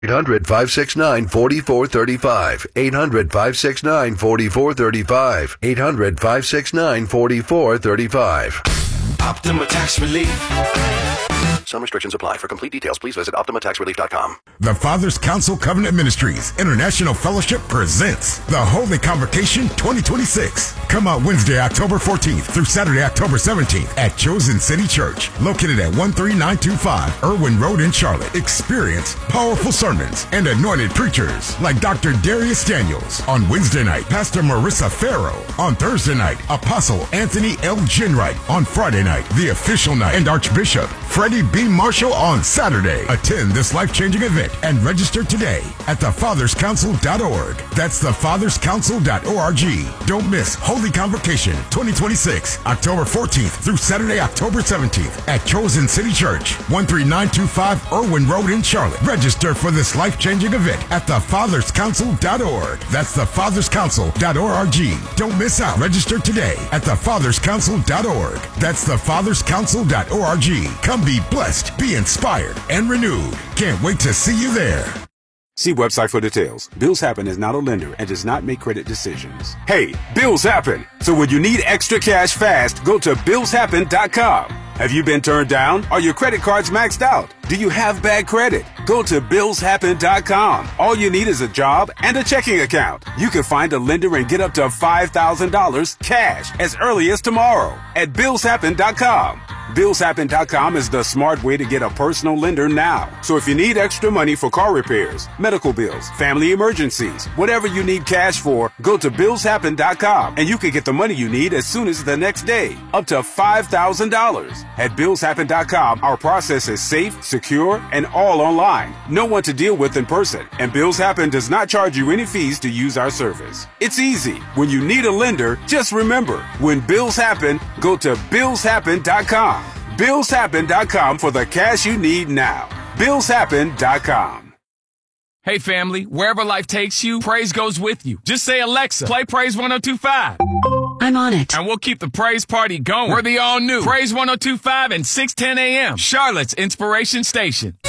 800-569-4435. 800-569-4435. 800-569-4435. Optima Tax Relief. Some restrictions apply. For complete details, please visit OptimaTaxRelief.com. The Father's Council Covenant Ministries International Fellowship presents the Holy Convocation 2026. Come out Wednesday, October 14th through Saturday, October 17th at Chosen City Church, located at 13925 Irwin Road in Charlotte. Experience powerful sermons and anointed preachers like Dr. Darius Daniels. On Wednesday night, Pastor Marissa Farrow. On Thursday night, Apostle Anthony L. Ginwright. On Friday night, the official night, and Archbishop Freddie B. Marshall on Saturday. Attend this life-changing event and register today at thefatherscouncil.org. That's thefatherscouncil.org. Don't miss Holy Convocation 2026, October 14th through Saturday, October 17th at Chosen City Church, 13925 Irwin Road in Charlotte. Register for this life-changing event at thefatherscouncil.org. That's thefatherscouncil.org. Don't miss out. Register today at thefatherscouncil.org. That's thefatherscouncil.org. Come be blessed, be inspired, and renewed. Can't wait to see you there. See website for details. Bills Happen is not a lender and does not make credit decisions. Hey, bills happen. So when you need extra cash fast, go to BillsHappen.com. Have you been turned down? Are your credit cards maxed out? Do you have bad credit? Go to BillsHappen.com. All you need is a job and a checking account. You can find a lender and get up to $5,000 cash as early as tomorrow at BillsHappen.com. BillsHappen.com is the smart way to get a personal lender now. So if you need extra money for car repairs, medical bills, family emergencies, whatever you need cash for, go to BillsHappen.com and you can get the money you need as soon as the next day, up to $5,000. At BillsHappen.com, our process is safe, secure, and all online. No one to deal with in person, and Bills Happen does not charge you any fees to use our service. It's easy. When you need a lender, just remember, when bills happen, go to BillsHappen.com. BillsHappen.com for the cash you need now. BillsHappen.com. Hey family, wherever life takes you, praise goes with you. Just say, Alexa, play Praise 102.5. I'm on it. And we'll keep the praise party going. We're the all new Praise 102.5 and 610 a.m. Charlotte's Inspiration Station.